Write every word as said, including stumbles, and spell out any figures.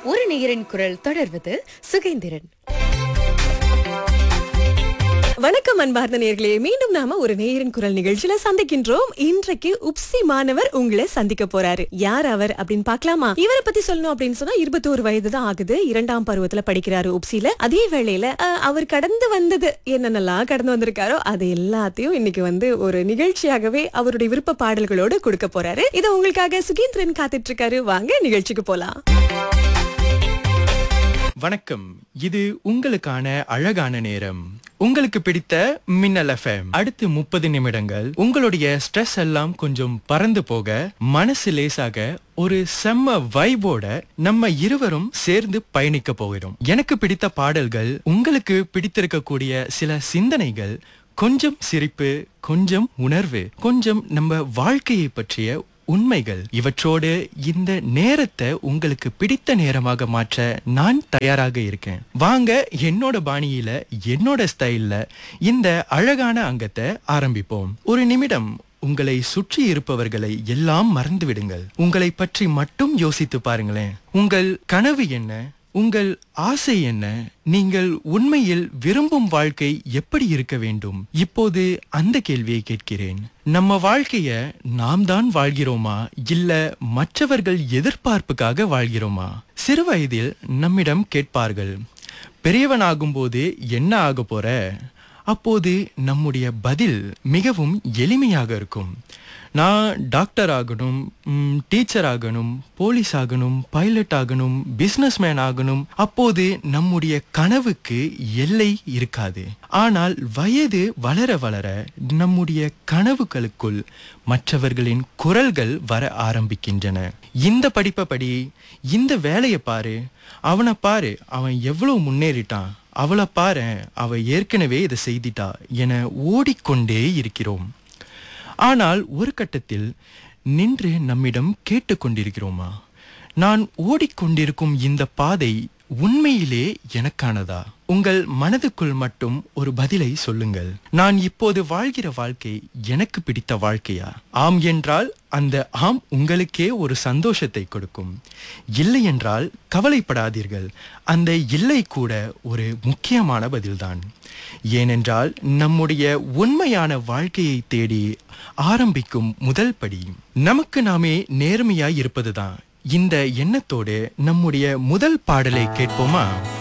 ஒரு நேயரின் குரல் தொடர்வது சுகேந்திரன். வணக்கம் அன்பார்ந்த நேயர்களே, மீண்டும் நாம ஒரு நேயரின் குரல் நிகழ்ச்சியில சந்திக்கின்றோம். இன்றைக்கு உப்சி மாணவர் உங்களை சந்திக்க போறாரு. யார் அவர் அப்படின்னு பார்க்கலாமா? இவரை பத்தி சொல்லணும் அப்படின்னு சொன்னா இருபத்தி ஒரு வயது தான் ஆகுது. இரண்டாம் பருவத்துல படிக்கிறாரு உப்சில. அதே வேளையில அஹ், அவர் கடந்து வந்தது என்னென்னலாம் கடந்து வந்திருக்காரோ அது எல்லாத்தையும் இன்னைக்கு வந்து ஒரு நிகழ்ச்சியாகவே அவருடைய விருப்ப பாடல்களோடு கொடுக்க போறாரு. இதை உங்களுக்காக சுகேந்திரன் காத்துட்டு இருக்காரு. வாங்க நிகழ்ச்சிக்கு போலாம். வணக்கம். இது உங்களுக்கான அழகான நேரம். உங்களுக்கு பிடித்த மின்னல் எஃப்எம். அடுத்து முப்பது நிமிடங்கள் உங்களுடைய ஸ்ட்ரெஸ் எல்லாம் கொஞ்சம் பறந்து போக, மனசு லேசாக ஒரு செம்ம வைபோட நம்ம இருவரும் சேர்ந்து பயணிக்க போகிறோம். எனக்கு பிடித்த பாடல்கள், உங்களுக்கு பிடித்திருக்கக்கூடிய சில சிந்தனைகள், கொஞ்சம் சிரிப்பு, கொஞ்சம் உணர்வு, கொஞ்சம் நம்ம வாழ்க்கையை பற்றிய உண்மைகள், இவற்றோடு இந்த நேரத்தை உங்களுக்கு பிடித்த நேரமாக மாற்ற நான் தயாராக இருக்கேன். வாங்க என்னோட பாணியில, என்னோட ஸ்டைல்ல இந்த அழகான அங்கத்தை ஆரம்பிப்போம். ஒரு நிமிடம் உங்களை சுற்றி இருப்பவர்களை எல்லாம் மறந்து விடுங்கள். உங்களை பற்றி மட்டும் யோசித்து பாருங்களேன். உங்கள் கனவு என்ன? உங்கள் ஆசை என்ன? நீங்கள் உண்மையில் விரும்பும் வாழ்க்கை எப்படி இருக்க வேண்டும்? இப்போது அந்த கேள்வியை கேட்கிறேன். நம்ம வாழ்க்கைய நாம் தான் வாழ்கிறோமா, இல்ல மற்றவர்கள் எதிர்பார்ப்புக்காக வாழ்கிறோமா? சிறு வயதில் நம்மிடம் கேட்பார்கள், பெரியவனாகும் போது என்ன ஆக போற? அப்போது நம்முடைய பதில் மிகவும் எளிமையாக இருக்கும். நான் டாக்டர் ஆகணும், டீச்சர் ஆகணும், போலீஸ் ஆகணும், பைலட் ஆகணும், பிசினஸ்மேன் ஆகணும். அப்போது நம்முடைய கனவுக்கு எல்லை இருக்காது. ஆனால் வயது வளர வளர நம்முடைய கனவுகளுக்குள் மற்றவர்களின் குரல்கள் வர ஆரம்பிக்கின்றன. இந்த படிப்பை படி, இந்த வேலையை பாரு, அவனை பாரு, அவன் எவ்வளவு முன்னேறிட்டான், அவளை பாரு, அவ ஏற்கனவே இதை செய்திட்டா என ஓடிக்கொண்டே இருக்கிறோம். ஆனால் ஒரு கட்டத்தில் நின்று நம்மிடம் கேட்டுக்கொண்டிருக்கிறோமா, நான் ஓடிக்கொண்டிருக்கும் இந்த பாதை உண்மையிலே எனக்கானதா? உங்கள் மனதுக்குள் மட்டும் ஒரு பதிலை சொல்லுங்கள். நான் இப்போது வாழ்கிற வாழ்க்கை எனக்கு பிடித்த வாழ்க்கையா? ஆம் என்றால் அந்த ஆம் உங்களுக்கே ஒரு சந்தோஷத்தை கொடுக்கும். இல்லை என்றால் கவலைப்படாதீர்கள். அந்த இல்லை கூட ஒரு முக்கியமான பதில்தான். ஏனென்றால் நம்முடைய உண்மையான வாழ்க்கையை தேடி ஆரம்பிக்கும் முதல் படி நமக்கு நாமே நேர்மையாய் இருப்பதுதான். இந்த எண்ணத்தோடு நம்முடைய முதல் பாடலை கேட்போமா?